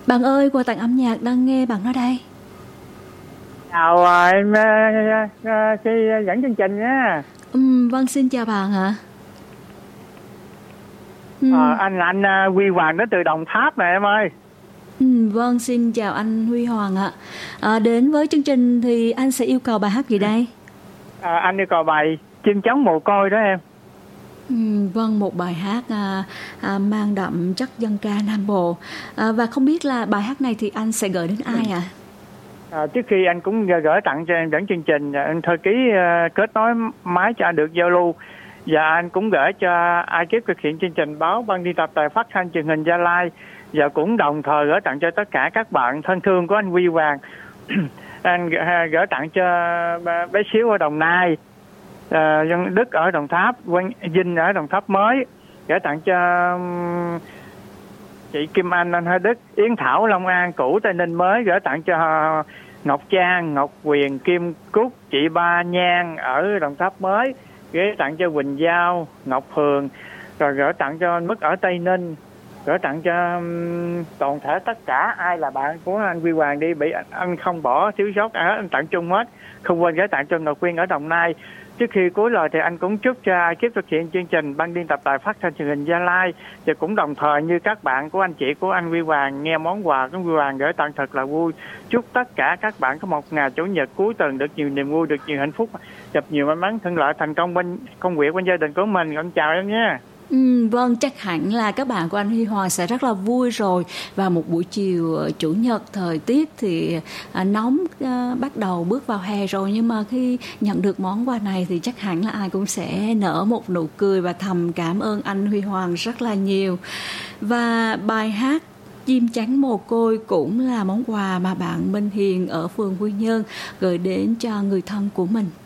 Bạn ơi, quà tặng âm nhạc đang nghe bạn nói đây. Chào em khi dẫn chương trình nhé. Vâng, xin chào bạn ạ. Anh Huy Hoàng đến từ Đồng Tháp nè em ơi. Vâng, xin chào anh Huy Hoàng ạ. Đến với chương trình thì anh sẽ yêu cầu bài hát gì đây? Anh yêu cầu bài Chim Trống Mồ Côi đó em. Vâng, một bài hát mang đậm chất dân ca Nam Bộ. Và không biết là bài hát này thì anh sẽ gửi đến ai ạ? Trước khi anh cũng gửi tặng cho em dẫn chương trình, anh thư ký kết nối máy cho anh được giao lưu. Và anh cũng gửi cho ekip thực hiện chương trình báo ban biên tập đài phát thanh truyền hình Gia Lai. Và cũng đồng thời gửi tặng cho tất cả các bạn thân thương của anh Huy Hoàng. Anh gửi tặng cho bé Xíu ở Đồng Nai, Dân Đức ở Đồng Tháp, Vinh ở Đồng Tháp mới, gửi tặng cho chị Kim anh Hai Đức, Yến Thảo Long An cũ Tây Ninh mới, gửi tặng cho Ngọc Trang, Ngọc Quyền, Kim Cúc, chị Ba Nhan ở Đồng Tháp mới, gửi tặng cho Quỳnh Giao, Ngọc Hường, rồi gửi tặng cho anh Mức ở Tây Ninh, gửi tặng cho toàn thể tất cả ai là bạn của anh Huy Hoàng đi, bị anh không bỏ thiếu sót, anh tặng chung hết. Không quên gửi tặng cho Ngọc Quyên ở Đồng Nai. Trước khi cuối lời thì anh cũng chúc cho ekip thực hiện chương trình ban biên tập đài phát thanh truyền hình Gia Lai, và cũng đồng thời như các bạn của anh chị của anh Huy Hoàng nghe món quà của Huy Hoàng gửi tặng thật là vui. Chúc tất cả các bạn có một ngày chủ nhật cuối tuần được nhiều niềm vui, được nhiều hạnh phúc, gặp nhiều may mắn, thuận lợi, thành công bên công việc, bên gia đình của mình. Con chào em nhé. Vâng, chắc hẳn là các bạn của anh Huy Hoàng sẽ rất là vui rồi. Vào một buổi chiều chủ nhật, thời tiết thì nóng, bắt đầu bước vào hè rồi, nhưng mà khi nhận được món quà này thì chắc hẳn là ai cũng sẽ nở một nụ cười và thầm cảm ơn anh Huy Hoàng rất là nhiều. Và bài hát Chim Trắng Mồ Côi cũng là món quà mà bạn Minh Hiền ở phường Quy Nhơn gửi đến cho người thân của mình.